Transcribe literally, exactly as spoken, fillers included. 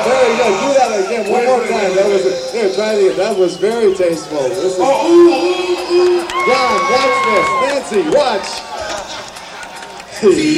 very good. Do that again one more time. That was there. Try it again. That was very tasteful. This is John. Watch this. Nancy, watch.